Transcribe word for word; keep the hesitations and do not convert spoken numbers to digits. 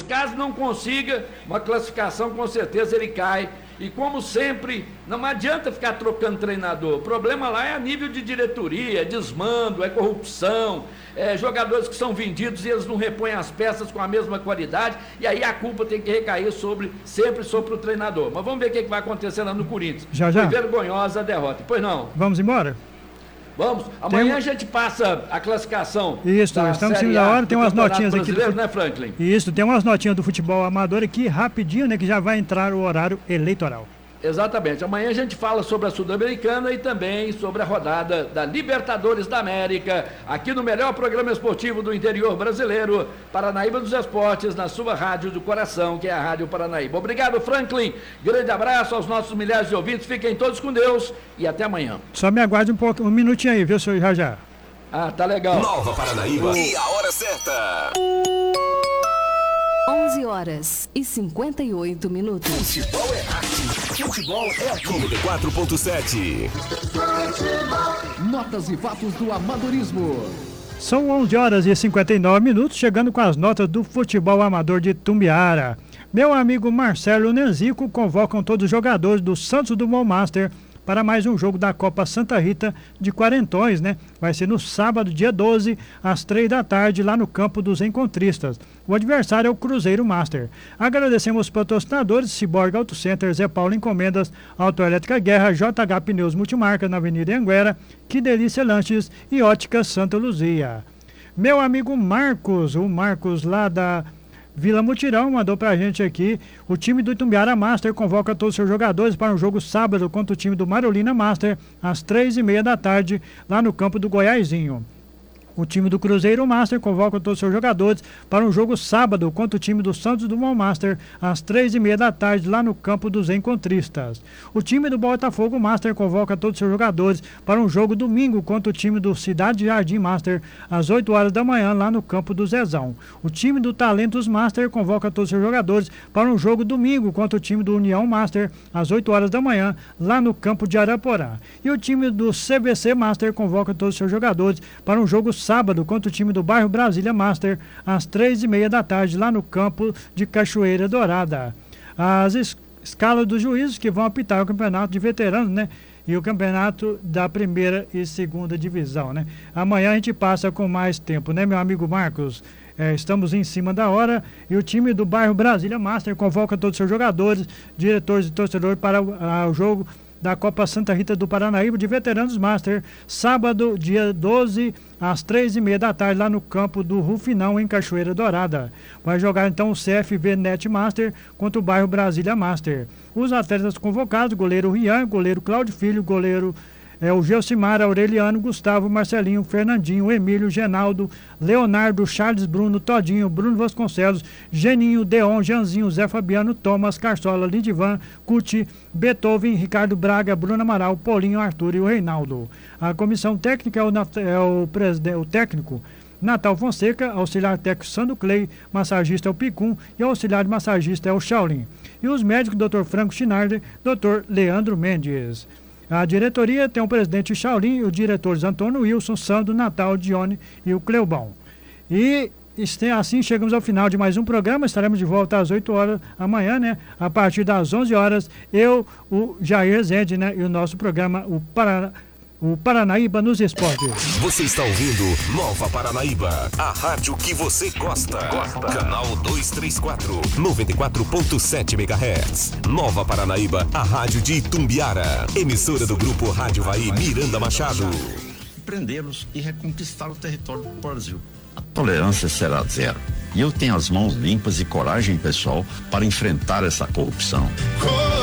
caso não consiga uma classificação, com certeza ele cai. E como sempre, não adianta ficar trocando treinador. O problema lá é a nível de diretoria, é desmando, é corrupção, é jogadores que são vendidos e eles não repõem as peças com a mesma qualidade, e aí a culpa tem que recair sobre, sempre sobre o treinador. Mas vamos ver o que vai acontecer lá no Corinthians. Já, já. Foi vergonhosa a derrota. Pois não? Vamos embora? Vamos. Amanhã tem... a gente passa a classificação. Isso, estamos em cima da hora, tem umas notinhas aqui. Do... né, Franklin? Isso, tem umas notinhas do futebol amador aqui, rapidinho, né, que já vai entrar o horário eleitoral. Exatamente. Amanhã a gente fala sobre a Sul-Americana e também sobre a rodada da Libertadores da América, aqui no melhor programa esportivo do interior brasileiro, Paranaíba dos Esportes, na sua rádio do coração, que é a Rádio Paranaíba. Obrigado, Franklin. Grande abraço aos nossos milhares de ouvintes. Fiquem todos com Deus e até amanhã. Só me aguarde um pouco, um minutinho aí, viu, senhor Jajá? Ah, tá legal. Nova Paranaíba. E a hora certa. onze horas e cinquenta e oito minutos. Futebol é arte. Futebol é aqui. noventa e quatro ponto sete. Notas e fatos do amadorismo. São onze horas e cinquenta e nove minutos, chegando com as notas do futebol amador de Itumbiara. Meu amigo Marcelo Nenzico convocam todos os jogadores do Santos Dumont Master para mais um jogo da Copa Santa Rita de Quarentões, né? Vai ser no sábado, dia doze, às três da tarde, lá no campo dos Encontristas. O adversário é o Cruzeiro Master. Agradecemos os patrocinadores, Ciborgue Auto Center, Zé Paulo Encomendas, Autoelétrica Guerra, J H Pneus Multimarca na Avenida Anguera, Que Delícia Lanches e Ótica Santa Luzia. Meu amigo Marcos, o Marcos lá da Vila Mutirão, mandou pra gente aqui: o time do Itumbiara Master convoca todos os seus jogadores para um jogo sábado contra o time do Marolina Master, às três e meia da tarde, lá no campo do Goiazinho. O time do Cruzeiro Master convoca todos os seus jogadores para um jogo sábado contra o time do Santos Dumont Master, às três e meia da tarde, lá no campo dos Encontristas. O time do Botafogo Master convoca todos os seus jogadores para um jogo domingo contra o time do Cidade Jardim Master, às oito horas da manhã, lá no campo do Zezão. O time do Talentos Master convoca todos os seus jogadores para um jogo domingo contra o time do União Master, às oito horas da manhã, lá no campo de Araporá. E o time do C B C Master convoca todos os seus jogadores para um jogo sábado contra o time do bairro Brasília Master, às três e meia da tarde, lá no campo de Cachoeira Dourada. As es- escalas dos juízes que vão apitar o campeonato de veteranos, né? E o campeonato da primeira e segunda divisão, né? Amanhã a gente passa com mais tempo, né, meu amigo Marcos? É, estamos em cima da hora e o time do bairro Brasília Master convoca todos os seus jogadores, diretores e torcedores para o, a, o jogo da Copa Santa Rita do Paranaíba de Veteranos Master, sábado, dia doze, às três e meia da tarde, lá no campo do Rufinão, em Cachoeira Dourada. Vai jogar então o C F V Net Master contra o bairro Brasília Master. Os atletas convocados: goleiro Rian, goleiro Cláudio Filho, goleiro É o Gelsimar, Aureliano, Gustavo, Marcelinho, Fernandinho, Emílio, Genaldo, Leonardo, Charles Bruno, Todinho, Bruno Vasconcelos, Geninho, Deon, Janzinho, Zé Fabiano, Thomas, Carsola, Lindivan, Cuti, Beethoven, Ricardo Braga, Bruno Amaral, Paulinho, Arthur e o Reinaldo. A comissão técnica é o, é o, presidente, o técnico Natal Fonseca, auxiliar técnico Sandro Clay, massagista é o Picum e auxiliar de massagista é o Shaolin. E os médicos, doutor Franco Schneider, doutor Leandro Mendes. A diretoria tem o presidente Shaolin e os diretores Antônio Wilson, Sandro, Natal, Dione e o Cleubão. E assim chegamos ao final de mais um programa. Estaremos de volta às oito horas amanhã, né? A partir das onze horas, eu, o Jair Zende, né? E o nosso programa, o Paraná. O Paranaíba nos Esportes. Você está ouvindo Nova Paranaíba, a rádio que você gosta. gosta. Canal duzentos e trinta e quatro, noventa e quatro ponto sete megahertz. Nova Paranaíba, a rádio de Itumbiara. Emissora do grupo Rádio Vai Miranda Machado. Prendê-los e reconquistar o território do Brasil. A tolerância será zero. E eu tenho as mãos limpas e coragem pessoal para enfrentar essa corrupção.